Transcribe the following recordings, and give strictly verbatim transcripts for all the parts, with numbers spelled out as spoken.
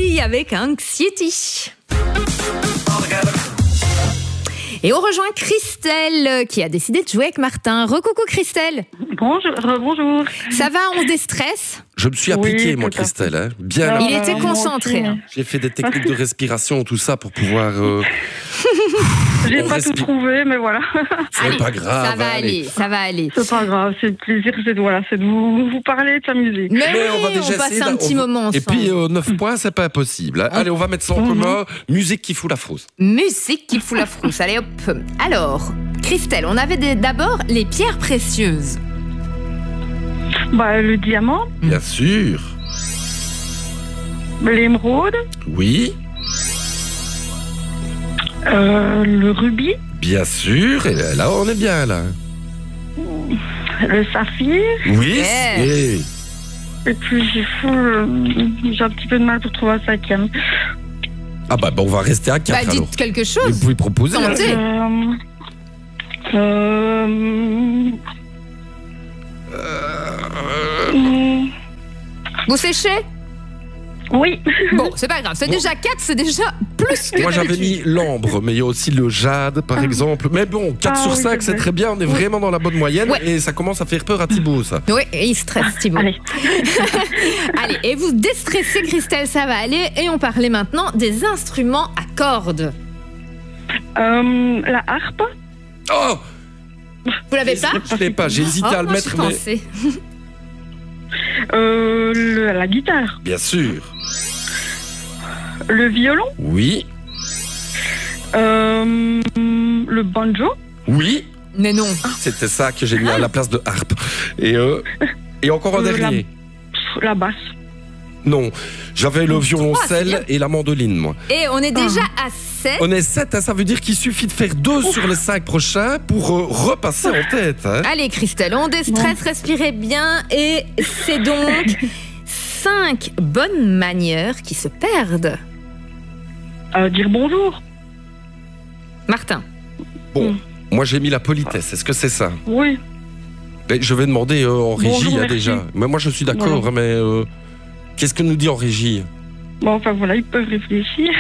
Lee avec Anxiety. Et on rejoint Christelle qui a décidé de jouer avec Martin. Recoucou Christelle. Bonjour, bonjour. Ça va, on se déstresse? Je me suis appliqué, Oui, moi, tout à Christelle. Hein. Bien. Il Euh, était moi concentré. aussi. hein. J'ai fait des techniques de respiration, tout ça, pour pouvoir... Euh... J'ai on pas respire. tout trouvé, mais voilà. C'est Allez, pas grave. Ça va allez. aller, ça va aller. C'est pas grave, c'est le plaisir, c'est de, voilà, c'est de vous, vous parler, de s'amuser. Mais, Mais oui, on va déjà on passe essayer un d'a- petit on va- moment ensemble. Et puis, euh, neuf points, c'est pas impossible. hein. Allez, on va mettre ça en commun. Musique qui fout la frousse. Musique qui fout la frousse. Allez hop. Alors, Christelle, on avait des- d'abord les pierres précieuses. Bah, le diamant, Bien sûr. l'émeraude, Oui, euh, le rubis, bien sûr. Et là, là, on est bien, là. le saphir. Oui, Yeah. c'est... Et puis j'ai fou, euh, j'ai un petit peu de mal pour trouver un cinquième. Ah bah, bah, on va rester à Bah, quatre, alors. dites quelque Vous chose. pouvez proposer. hein. Tentez. Euh, euh, euh, Vous séchez? oui. Bon, c'est pas grave. C'est Bon. déjà quatre, c'est déjà plus que Moi, j'avais d'habitude. mis l'ambre, mais il y a aussi le jade, par exemple. Mais bon, quatre Ah sur oui, cinq, c'est c'est vrai. très bien. On est vraiment dans la bonne moyenne. Ouais. Et ça commence à faire peur à Thibaut, ça. Oui, et il stresse, Thibaut. Allez. Allez, et vous déstressez, Christelle, ça va aller. Et on parlait maintenant des instruments à cordes. Euh, la harpe, Oh, Vous l'avez pas? je l'ai pas. J'ai hésité Oh, à le moi, mettre, j'y mais... pensais. euh, le- la guitare, Bien sûr. le violon, Oui. euh, le banjo. Oui. Mais non. C'était ça que j'ai mis à la place de harpe. Et, euh, et encore un Euh, dernier. La, la basse. Non, j'avais le Trois, c'est bien. violoncelle et la mandoline, moi. Et on est déjà à sept. On est sept, hein, ça veut dire qu'il suffit de faire deux sur les cinq prochains pour euh, repasser en tête. Hein. Allez, Christelle, on déstresse, respirez bien. Et c'est donc cinq bonnes manières qui se perdent. Euh, dire bonjour. Martin. Bon, Mm. moi j'ai mis la politesse, est-ce que c'est ça? Oui. Mais je vais demander euh, en régie Bonjour, hein, merci. déjà. Mais moi je suis d'accord, Voilà. hein, mais euh, qu'est-ce que nous dit en régie? Bon, enfin voilà, ils peuvent réfléchir.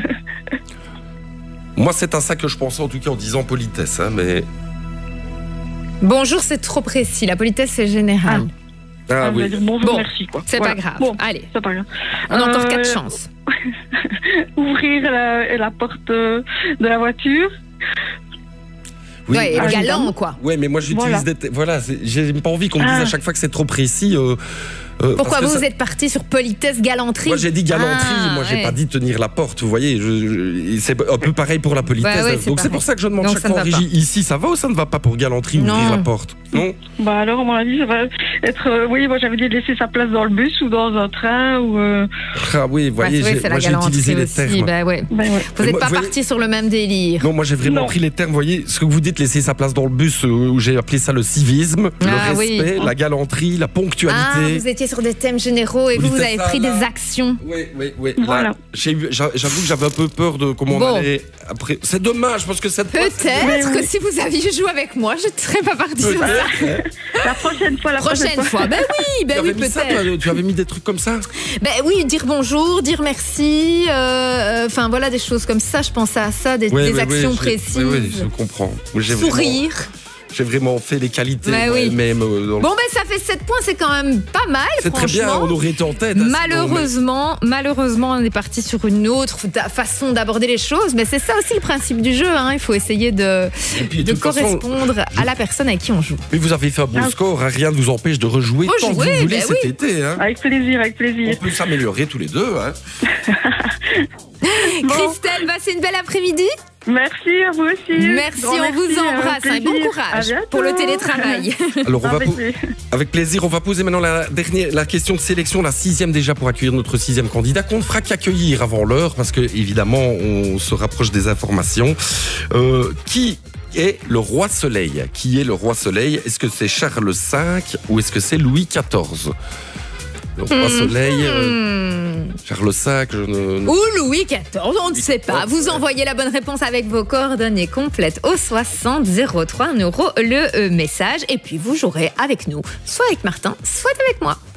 Moi c'est à ça que je pensais en tout cas en disant politesse, hein, mais... Bonjour, c'est trop précis. La politesse, c'est général. Ah On va oui. dire bonjour, Bon, merci, quoi. C'est Voilà. pas grave. Bon, Allez, c'est pas grave. on a encore Euh, quatre chances. Ouvrir la, la porte euh, de la voiture. Oui, ouais, moi, ah, j'ai- galant, quoi. ouais, mais moi j'utilise Voilà. des... te- Voilà, c'est- j'ai pas envie qu'on me dise Ah. à chaque fois que c'est trop précis. euh, euh, Pourquoi parce que vous, ça- vous êtes parti sur politesse, galanterie? Moi j'ai dit galanterie, Ah, moi j'ai ouais. pas dit tenir la porte, vous voyez, je- je- c'est un peu pareil pour la politesse. Ouais, ouais, c'est Donc c'est pareil. pour ça que je demande Donc, chaque ça ne fois en va régie, ici ça va ou ça ne va pas pour galanterie Non. ouvrir la porte? Non. Bah alors, à mon avis, ça va être... euh, oui, moi j'avais dit de laisser sa place dans le bus ou dans un train ou... Euh, Ah oui, vous Bah, voyez, c'est vrai, j'ai- c'est moi la j'ai utilisé galanterie les aussi. termes. Bah ouais. ben ouais. Vous Mais n'êtes moi, pas vous voyez- parti sur le même délire. Non, moi j'ai vraiment Non. pris les termes, vous voyez, ce que vous dites, laisser sa place dans le bus, euh, où j'ai appelé ça le civisme, Ah, le respect, oui. la galanterie, la Ah, ponctualité. vous étiez sur des thèmes généraux et vous, vous avez Politesse, pris là, des là. actions. Oui, oui, oui. Voilà. Là, j'ai eu- j'a- j'avoue que j'avais un peu peur de comment Bon. on allait après. C'est dommage parce que cette fois, c'est- Peut-être Oui, que oui. si vous aviez joué avec moi, je ne serais pas partie sur ça. Peut-être. La prochaine fois, la Prochaine prochaine, fois. Ben oui, ben Tu oui, avais mis ça, toi, peut-être. tu avais mis des trucs comme ça? Ben oui, dire bonjour, dire merci, euh, enfin voilà, des choses comme ça. Je pensais à ça, des, Ouais, des ouais, actions ouais, j'ai- précises. Oui, oui, je comprends. J'ai vraiment- Sourire. J'ai vraiment fait les qualités. Ouais, oui. Même, euh, dans le- Bon, ben ça fait sept points, c'est quand même pas mal, c'est très bien, franchement. on aurait été en tête. hein, sinon, Malheureusement, malheureusement, on est parti sur une autre da- façon d'aborder les choses, mais c'est ça aussi le principe du jeu. Hein. Il faut essayer de, Et puis, de toute façon, correspondre à la personne avec qui on joue. mais vous avez fait un bon Ah. score, hein, rien ne vous empêche de rejouer Rejouer, tant que vous voulez ben cet oui. été. Hein. Avec plaisir, avec On plaisir. peut s'améliorer tous les deux. Hein. Bon. Christelle, passez une belle après-midi. Merci à vous aussi. Merci, Grand on vous merci, embrasse. avec Un bon plaisir. À courage bientôt. pour le télétravail. Alors on va Avec po- plaisir. avec plaisir, on va poser maintenant la dernière, la question de sélection, la sixième déjà pour accueillir notre sixième candidat qu'on ne fera qu'accueillir avant l'heure parce que évidemment on se rapproche des informations. Euh, qui est le roi Soleil? Qui est le roi Soleil? Est-ce que c'est Charles cinq ou est-ce que c'est Louis quatorze? Le roi Soleil, euh, Hmm. Charles cinq, je ne... Ou Louis quatorze, on ne sait pas. Vous envoyez la bonne réponse avec vos coordonnées complètes au soixante zéro trois, un euro le euh, message. Et puis vous jouerez avec nous, soit avec Martin, soit avec moi.